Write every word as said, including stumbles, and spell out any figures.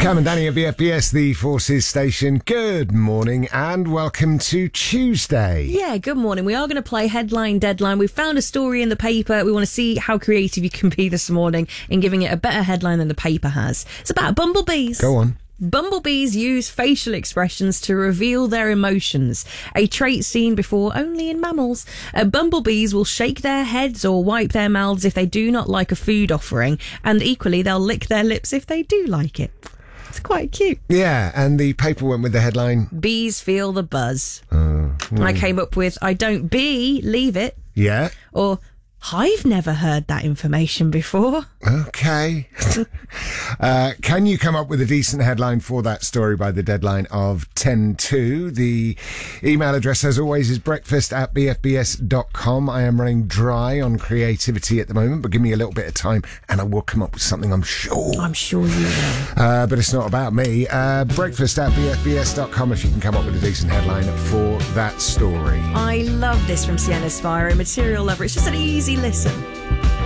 Cam and Danny at B F B S, the Forces Station. Good morning and welcome to Tuesday. Yeah, good morning. We are going to play Headline Deadline. We've found a story in the paper. We want to see how creative you can be this morning in giving it a better headline than the paper has. It's about bumblebees. Go on. Bumblebees use facial expressions to reveal their emotions, a trait seen before only in mammals. Uh, bumblebees will shake their heads or wipe their mouths if they do not like a food offering, and equally they'll lick their lips if they do like it. It's quite cute. Yeah, and the paper went with the headline, Bees feel the buzz. Uh, mm. I came up with, I don't bee, leave it. Yeah. Or, I've never heard that information before. Okay. uh, can you come up with a decent headline for that story by the deadline of ten two? The email address, as always, is breakfast at b f b s dot com. I am running dry on creativity at the moment, but give me a little bit of time and I will come up with something, I'm sure. I'm sure you will. Uh, but it's not about me. Uh, breakfast at b f b s dot com if you can come up with a decent headline for that story. I love this from Sienna Spiro, Material Lover. It's just an easy listen.